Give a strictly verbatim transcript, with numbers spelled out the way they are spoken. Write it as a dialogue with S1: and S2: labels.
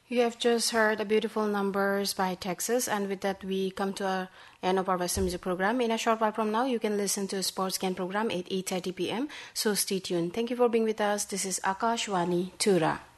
S1: You have just heard a beautiful numbers by Texas, and with that we come to our end of our Western Music program. In a short while from now, you can listen to a Sports Scan program at eight thirty p.m. So stay tuned. Thank you for being with us. This is Akashwani Tura.